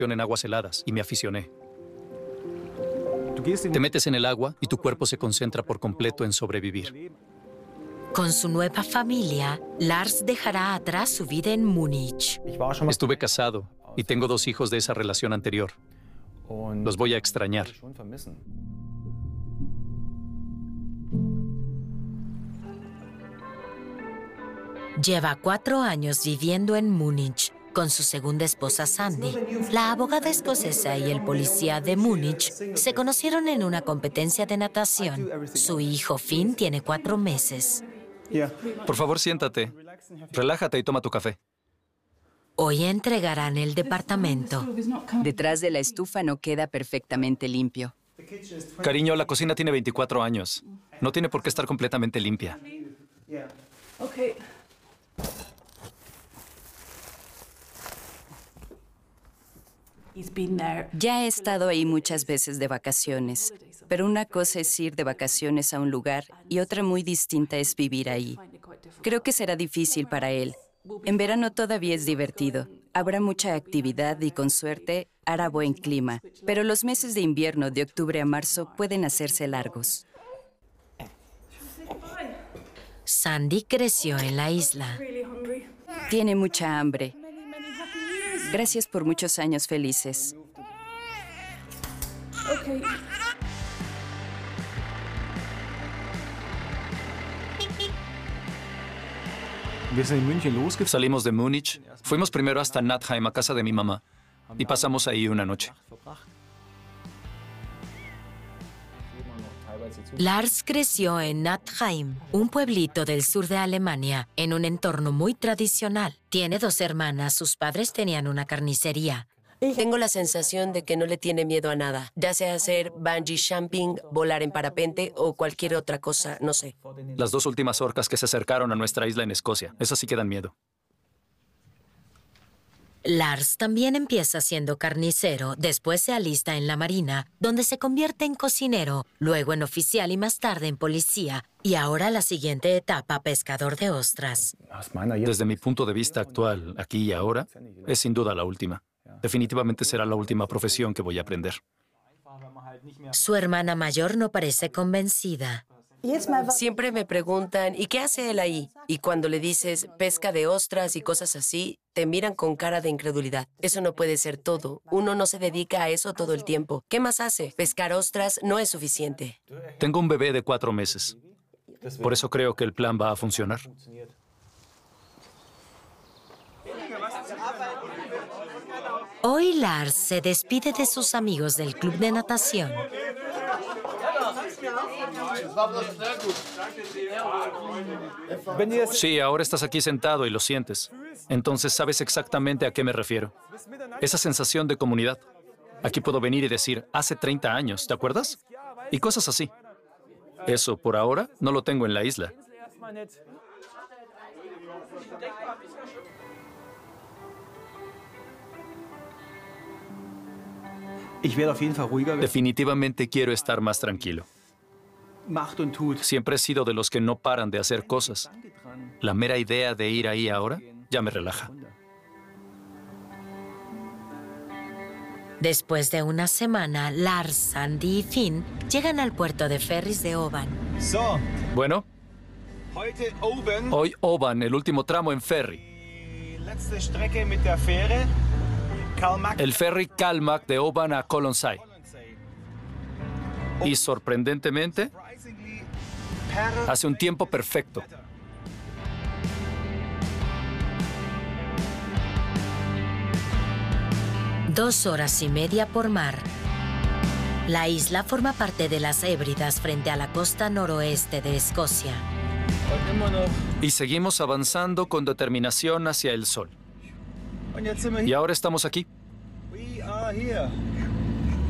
en aguas heladas y me aficioné. Te metes en el agua y tu cuerpo se concentra por completo en sobrevivir. Con su nueva familia, Lars dejará atrás su vida en Múnich. Estuve casado y tengo 2 hijos de esa relación anterior. Los voy a extrañar. Lleva 4 años viviendo en Múnich con su segunda esposa Sandy. La abogada escocesa y el policía de Múnich se conocieron en una competencia de natación. Su hijo Finn tiene 4 meses. Por favor, siéntate. Relájate y toma tu café. Hoy entregarán el departamento. Detrás de la estufa no queda perfectamente limpio. Cariño, la cocina tiene 24 años. No tiene por qué estar completamente limpia. Ya he estado ahí muchas veces de vacaciones, pero una cosa es ir de vacaciones a un lugar y otra muy distinta es vivir ahí. Creo que será difícil para él. En verano todavía es divertido. Habrá mucha actividad y con suerte hará buen clima, pero los meses de invierno de octubre a marzo pueden hacerse largos. Sandy creció en la isla. Tiene mucha hambre. Gracias por muchos años felices. Salimos de Múnich, fuimos primero hasta Nattheim, a casa de mi mamá, y pasamos ahí una noche. Lars creció en Nattheim, un pueblito del sur de Alemania, en un entorno muy tradicional. Tiene 2 hermanas, sus padres tenían una carnicería. Tengo la sensación de que no le tiene miedo a nada, ya sea hacer bungee jumping, volar en parapente o cualquier otra cosa, no sé. Las 2 últimas orcas que se acercaron a nuestra isla en Escocia, esas sí que dan miedo. Lars también empieza siendo carnicero, después se alista en la marina, donde se convierte en cocinero, luego en oficial y más tarde en policía, y ahora la siguiente etapa, pescador de ostras. Desde mi punto de vista actual, aquí y ahora, es sin duda la última. Definitivamente será la última profesión que voy a aprender. Su hermana mayor no parece convencida. Siempre me preguntan, ¿y qué hace él ahí? Y cuando le dices pesca de ostras y cosas así, te miran con cara de incredulidad. Eso no puede ser todo. Uno no se dedica a eso todo el tiempo. ¿Qué más hace? Pescar ostras no es suficiente. Tengo un bebé de 4 meses. Por eso creo que el plan va a funcionar. Hoy Lars se despide de sus amigos del club de natación. Sí, ahora estás aquí sentado y lo sientes. Entonces sabes exactamente a qué me refiero. Esa sensación de comunidad. Aquí puedo venir y decir, hace 30 años, ¿te acuerdas? Y cosas así. Eso, por ahora, no lo tengo en la isla. Definitivamente quiero estar más tranquilo. Siempre he sido de los que no paran de hacer cosas. La mera idea de ir ahí ahora ya me relaja. Después de una semana, Lars, Sandy y Finn llegan al puerto de ferries de Oban. Bueno, hoy Oban, el último tramo en ferry. El ferry Kalmar de Oban a Colonsay. Y sorprendentemente, hace un tiempo perfecto. Dos horas y media por mar. La isla forma parte de las Hébridas frente a la costa noroeste de Escocia. Y seguimos avanzando con determinación hacia el sol. Y ahora estamos aquí.